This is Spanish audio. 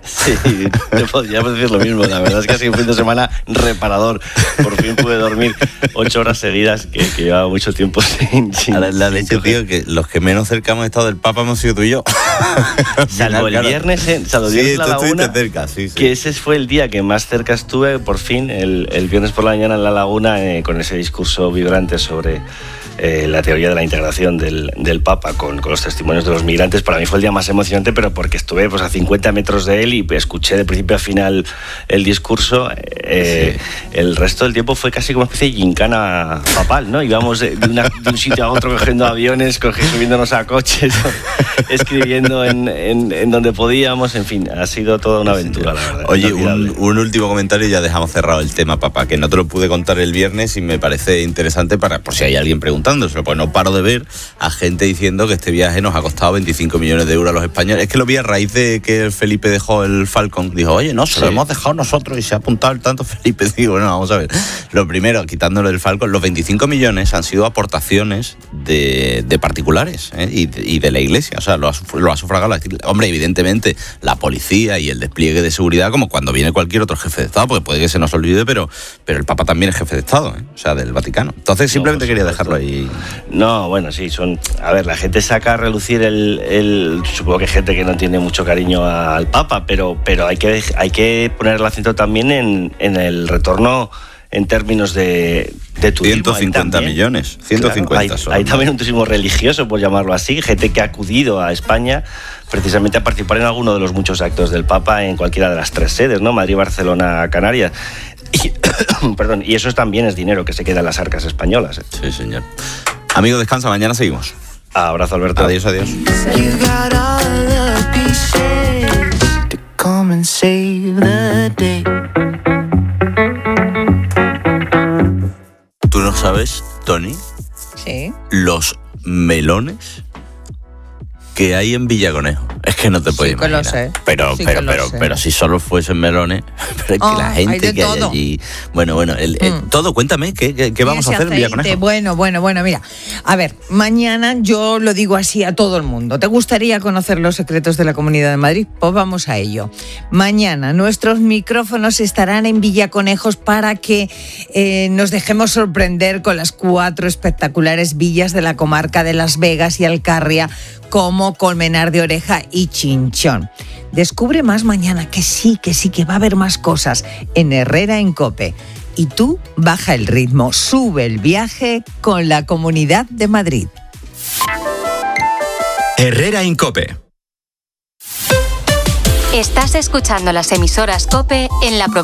Sí, te podríamos decir lo mismo. La verdad es que ha sido un fin de semana reparador. Por fin pude dormir 8 horas seguidas, que llevaba mucho tiempo sin la leche, tío, que los que menos cerca hemos estado del Papa hemos sido tú y yo. Salvo el viernes, salvo el viernes en la Laguna, cerca, sí. Que ese fue el día que más cerca estuve, por fin, el viernes por la mañana en la Laguna, con ese discurso vibrante sobre la teoría de la integración del Papa con los testimonios de los migrantes. Para mí fue el día más emocionante, pero porque estuve a 50 metros de él y escuché de principio a final el discurso. El resto del tiempo fue casi como una especie de gincana papal, ¿no? Íbamos de un sitio a otro cogiendo aviones, subiéndonos a coches, escribiendo en donde podíamos. En fin, ha sido toda una aventura, la verdad. Oye, un último comentario y ya dejamos cerrado el tema, Papa, que no te lo pude contar el viernes y me parece interesante por si hay alguien preguntándoselo, pues no paro de ver a gente diciendo que este viaje nos ha costado 25 millones de euros a los españoles. Es que lo vi a raíz de que Felipe dejó el Falcon. Dijo, oye, no, se lo hemos dejado nosotros y se ha apuntado el tanto Felipe. Digo, bueno, vamos a ver. Lo primero, quitándolo del Falcon, los 25 millones han sido aportaciones de particulares, y de la Iglesia. O sea, lo ha sufragado la Iglesia. Hombre, evidentemente, la policía y el despliegue de seguridad, como cuando viene cualquier otro jefe de Estado, porque puede que se nos olvide, pero el Papa también es jefe de Estado, o sea, del Vaticano. Entonces, simplemente quería dejarlo ahí. No, bueno, sí, a ver, la gente saca a relucir supongo que hay gente que no tiene mucho cariño al Papa, pero hay que poner el acento también en el retorno en términos de turismo. 150 millones, 150 claro, hay también un turismo religioso, por llamarlo así, gente que ha acudido a España precisamente a participar en alguno de los muchos actos del Papa en cualquiera de las 3 sedes, ¿no? Madrid, Barcelona, Canarias. Y eso también es dinero que se queda en las arcas españolas. Sí, señor. Amigo, descansa, mañana seguimos. Abrazo, Alberto. Adiós. ¿Tú no sabes, Tony? Sí. Los melones que hay en Villaconejo. Es que no te puedes imaginar. Lo sé. Pero si solo fuesen melones, pero es que la gente que hay allí. Bueno, todo, cuéntame, ¿qué vamos a hacer en Villaconejo? Bueno, mira. A ver, mañana yo lo digo así a todo el mundo. ¿Te gustaría conocer los secretos de la Comunidad de Madrid? Pues vamos a ello. Mañana nuestros micrófonos estarán en Villaconejos para que nos dejemos sorprender con las 4 espectaculares villas de la comarca de Las Vegas y Alcarria, como Colmenar de Oreja y Chinchón. Descubre más mañana, que sí, que va a haber más cosas en Herrera en COPE. Y tú baja el ritmo, sube el viaje con la Comunidad de Madrid. Herrera en COPE. Estás escuchando las emisoras COPE en la provincia.